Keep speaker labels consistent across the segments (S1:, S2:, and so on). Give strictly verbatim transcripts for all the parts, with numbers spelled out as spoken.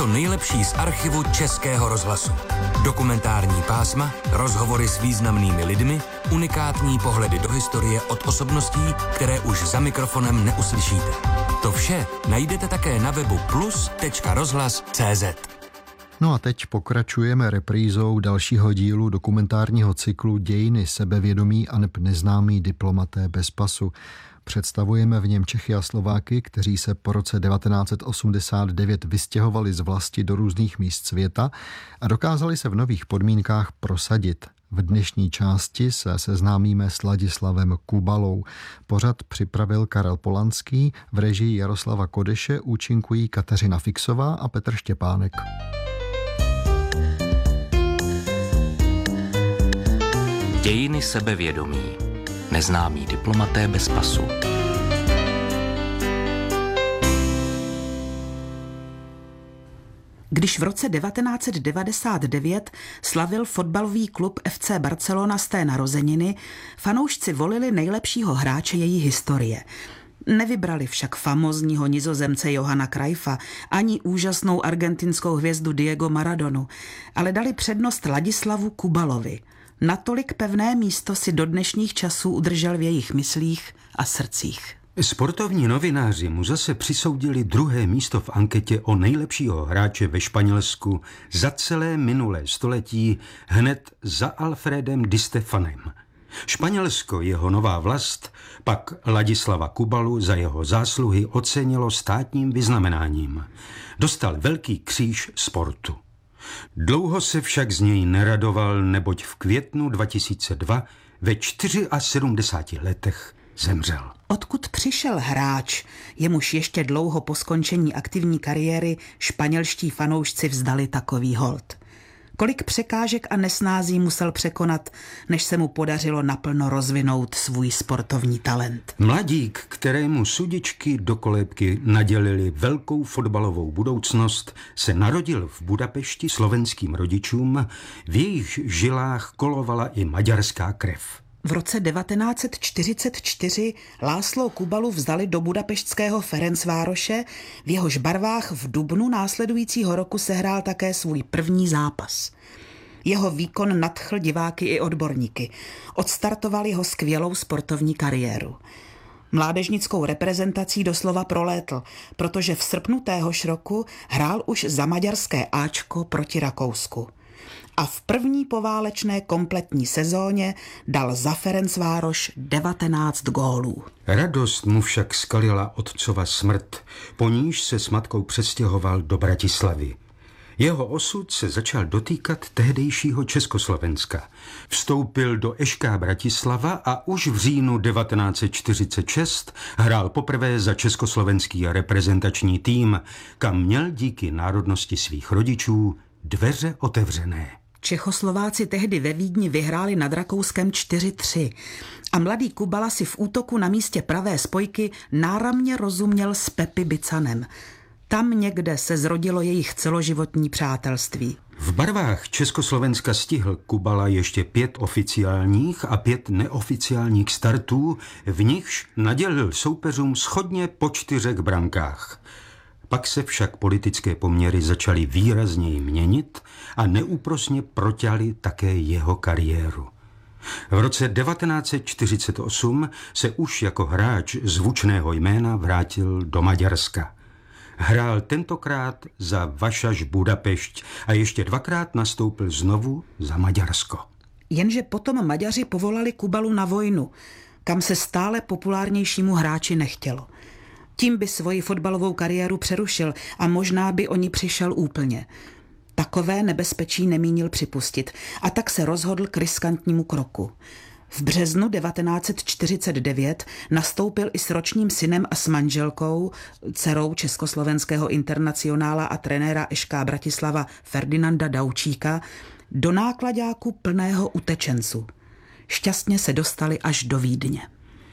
S1: to nejlepší z archivu Českého rozhlasu. Dokumentární pásma, rozhovory s významnými lidmi, unikátní pohledy do historie od osobností, které už za mikrofonem neuslyšíte. To vše najdete také na webu plus tečka rozhlas tečka cé zet.
S2: No a teď pokračujeme reprízou dalšího dílu dokumentárního cyklu Dějiny sebevědomí aneb neznámí diplomaté bez pasu. Představujeme v něm Čechy a Slováky, kteří se po roce devatenáct set osmdesát devět vystěhovali z vlasti do různých míst světa a dokázali se v nových podmínkách prosadit. V dnešní části se seznámíme s Ladislavem Kubalou. Pořad připravil Karel Polanský, v režii Jaroslava Kodeše účinkují Kateřina Fixová a Petr Štěpánek.
S1: Dějiny sebevědomí. Neznámí diplomaté bez pasu.
S3: Když v roce devatenáct set devadesát devět slavil fotbalový klub F C Barcelona sté narozeniny, fanoušci volili nejlepšího hráče její historie. Nevybrali však famózního Nizozemce Johana Cruyffa ani úžasnou argentinskou hvězdu Diego Maradonu, ale dali přednost Ladislavu Kubalovi. Natolik pevné místo si do dnešních časů udržel v jejich myslích a srdcích.
S4: Sportovní novináři mu zase přisoudili druhé místo v anketě o nejlepšího hráče ve Španělsku za celé minulé století, hned za Alfredem Di Stefanem. Španělsko, jeho nová vlast, pak Ladislava Kubalu za jeho zásluhy ocenilo státním vyznamenáním. Dostal velký kříž sportu. Dlouho se však z něj neradoval, neboť v květnu dva tisíce dva ve sedmdesáti čtyřech letech zemřel.
S3: Odkud přišel hráč, jemuž ještě dlouho po skončení aktivní kariéry španělští fanoušci vzdali takový hold? Kolik překážek a nesnází musel překonat, než se mu podařilo naplno rozvinout svůj sportovní talent?
S4: Mladík, kterému sudičky do kolébky nadělili velkou fotbalovou budoucnost, se narodil v Budapešti slovenským rodičům, v jejich žilách kolovala i maďarská krev.
S3: V roce devatenáct set čtyřicet čtyři László Kubalu vzali do budapeštského Ferencvároše, v jehož barvách v dubnu následujícího roku sehrál také svůj první zápas. Jeho výkon nadchl diváky i odborníky. Odstartoval jeho skvělou sportovní kariéru. Mládežnickou reprezentací doslova prolétl, protože v srpnu téhož roku hrál už za maďarské áčko proti Rakousku. A v první poválečné kompletní sezóně dal za Ferencvároš devatenáct gólů.
S4: Radost mu však skalila otcova smrt, po níž se s matkou přestěhoval do Bratislavy. Jeho osud se začal dotýkat tehdejšího Československa. Vstoupil do Š K Bratislava a už v říjnu devatenáct set čtyřicet šest hrál poprvé za československý reprezentační tým, kam měl díky národnosti svých rodičů dveře otevřené.
S3: Čechoslováci tehdy ve Vídni vyhráli nad Rakouskem čtyři tři a mladý Kubala si v útoku na místě pravé spojky náramně rozuměl s Pepi Bicanem. Tam někde se zrodilo jejich celoživotní přátelství.
S4: V barvách Československa stihl Kubala ještě pět oficiálních a pět neoficiálních startů, v nichž nadělil soupeřům shodně po čtyřech brankách. Pak se však politické poměry začaly výrazněji měnit a neúprosně proťaly také jeho kariéru. V roce devatenáct set čtyřicet osm se už jako hráč zvučného jména vrátil do Maďarska. Hrál tentokrát za Vašaš Budapešť a ještě dvakrát nastoupil znovu za Maďarsko.
S3: Jenže potom Maďaři povolali Kubalu na vojnu, kam se stále populárnějšímu hráči nechtělo. Tím by svoji fotbalovou kariéru přerušil a možná by o ní přišel úplně. Takové nebezpečí nemínil připustit a tak se rozhodl k riskantnímu kroku. V březnu devatenáct set čtyřicet devět nastoupil i s ročním synem a s manželkou, dcerou československého internacionála a trenéra Š K Bratislava Ferdinanda Daučíka, do náklaďáku plného utečenců. Šťastně se dostali až do Vídně.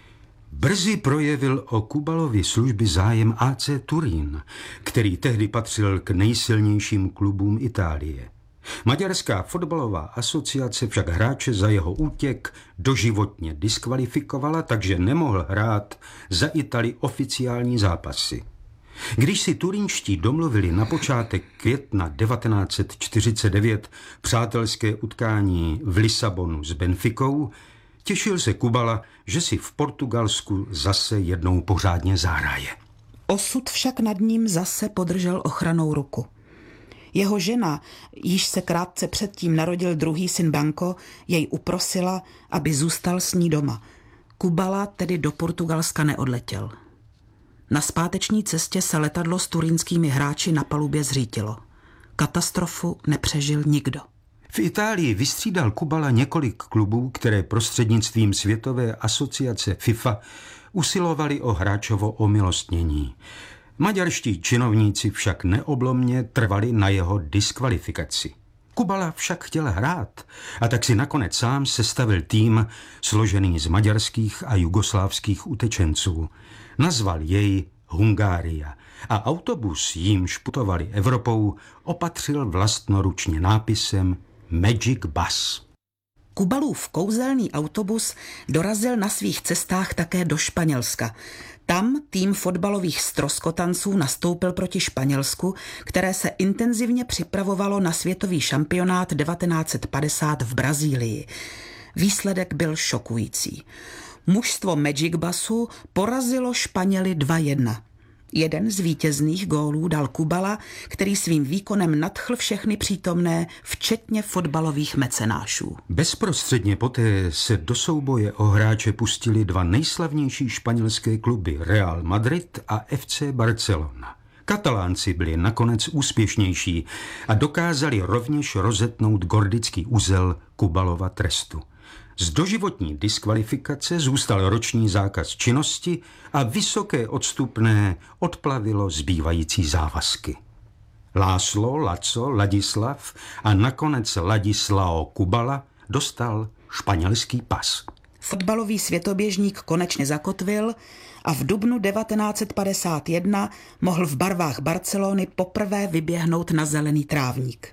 S4: Brzy projevil o Kubalovi služby zájem A C Turín, který tehdy patřil k nejsilnějším klubům Itálie. Maďarská fotbalová asociace však hráče za jeho útěk doživotně diskvalifikovala, takže nemohl hrát za Itálii oficiální zápasy. Když si turínští domluvili na počátek května devatenáct set čtyřicet devět přátelské utkání v Lisabonu s Benficou, těšil se Kubala, že si v Portugalsku zase jednou pořádně zahraje.
S3: Osud však nad ním zase podržel ochrannou ruku. Jeho žena, již se krátce předtím narodil druhý syn Branco, jej uprosila, aby zůstal s ní doma. Kubala tedy do Portugalska neodletěl. Na zpáteční cestě se letadlo s turínskými hráči na palubě zřítilo. Katastrofu nepřežil nikdo.
S4: V Itálii vystřídal Kubala několik klubů, které prostřednictvím Světové asociace FIFA usilovali o hráčovo omilostnění. Maďarští činovníci však neoblomně trvali na jeho diskvalifikaci. Kubala však chtěl hrát a tak si nakonec sám sestavil tým složený z maďarských a jugoslávských utečenců. Nazval jej Hungária a autobus, jímž putovali Evropou, opatřil vlastnoručně nápisem Magic Bus.
S3: Kubalův kouzelný autobus dorazil na svých cestách také do Španělska. Tam tým fotbalových ztroskotanců nastoupil proti Španělsku, které se intenzivně připravovalo na světový šampionát devatenáct set padesát v Brazílii. Výsledek byl šokující. Mužstvo Magic Busu porazilo Španěly dva jedna. Jeden z vítězných gólů dal Kubala, který svým výkonem nadchl všechny přítomné, včetně fotbalových mecenášů.
S4: Bezprostředně poté se do souboje o hráče pustili dva nejslavnější španělské kluby Real Madrid a F C Barcelona. Katalánci byli nakonec úspěšnější a dokázali rovněž rozetnout gordický uzel Kubalova trestu. Z doživotní diskvalifikace zůstal roční zákaz činnosti a vysoké odstupné odplavilo zbývající závazky. László, Laco, Ladislav a nakonec Ladislao Kubala dostal španělský pas.
S3: Fotbalový světoběžník konečně zakotvil a v dubnu devatenáct set padesát jedna mohl v barvách Barcelony poprvé vyběhnout na zelený trávník.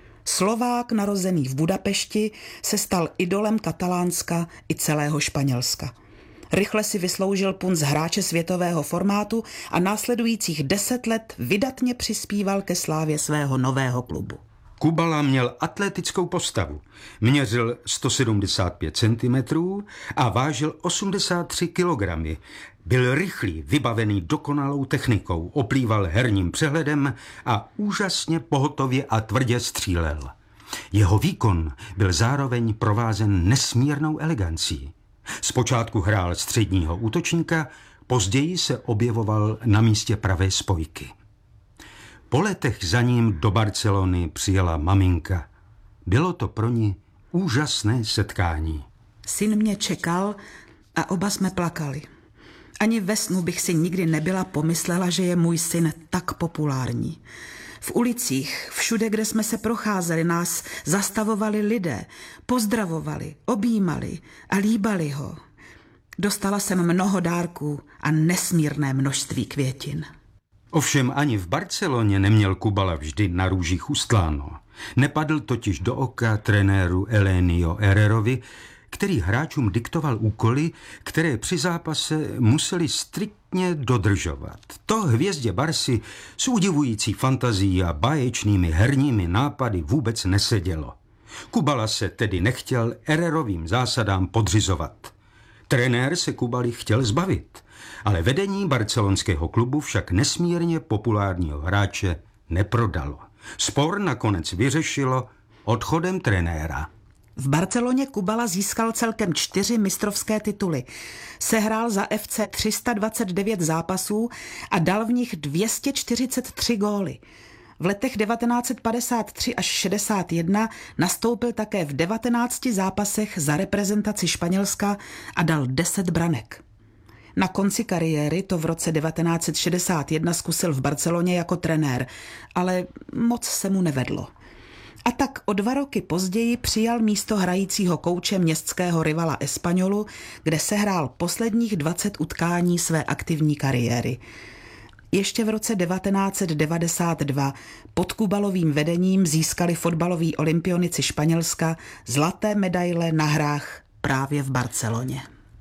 S3: Slovák narozený v Budapešti se stal idolem Katalánska i celého Španělska. Rychle si vysloužil punc hráče světového formátu a následujících deset let vydatně přispíval ke slávě svého nového klubu.
S4: Kubala měl atletickou postavu. Měřil sto sedmdesát pět centimetrů a vážil osmdesát tři kilogramů. Byl rychlý, vybavený dokonalou technikou, oplýval herním přehledem a úžasně pohotově a tvrdě střílel. Jeho výkon byl zároveň provázen nesmírnou elegancí. Zpočátku hrál středního útočníka, později se objevoval na místě pravé spojky. Po letech za ním do Barcelony přijela maminka. Bylo to pro ní úžasné setkání.
S3: Syn mě čekal a oba jsme plakali. Ani ve snu bych si nikdy nebyla pomyslela, že je můj syn tak populární. V ulicích, všude, kde jsme se procházeli, nás zastavovali lidé, pozdravovali, objímali a líbali ho. Dostala jsem mnoho dárků a nesmírné množství květin.
S4: Ovšem ani v Barceloně neměl Kubala vždy na růžích ustláno. Nepadl totiž do oka trenéru Elenio Herrerovi, který hráčům diktoval úkoly, které při zápase museli striktně dodržovat. To hvězdě Barsy s udivující fantazií a báječnými herními nápady vůbec nesedělo. Kubala se tedy nechtěl Herrerovým zásadám podřizovat. Trenér se Kubaly chtěl zbavit, ale vedení barcelonského klubu však nesmírně populárního hráče neprodalo. Spor nakonec vyřešilo odchodem trenéra.
S3: V Barceloně Kubala získal celkem čtyři mistrovské tituly. Sehrál za F C tři sta dvacet devět zápasů a dal v nich dvě stě čtyřicet tři góly. V letech devatenáct set padesát tři až šedesát jedna nastoupil také v devatenácti zápasech za reprezentaci Španělska a dal deset branek. Na konci kariéry to v roce devatenáct set šedesát jedna zkusil v Barceloně jako trenér, ale moc se mu nevedlo. A tak o dva roky později přijal místo hrajícího kouče městského rivala Españolu, kde sehrál posledních dvacet utkání své aktivní kariéry. Ještě v roce devatenáct set devadesát dva pod Kubalovým vedením získali fotbaloví olympionici Španělska zlaté medaile na hrách právě v Barceloně.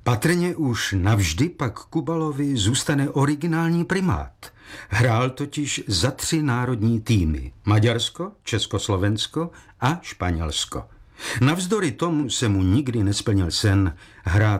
S4: Patrně už navždy pak Kubalovi zůstane originální primát. Hrál totiž za tři národní týmy. Maďarsko, Československo a Španělsko. Navzdory tomu se mu nikdy nesplnil sen hrát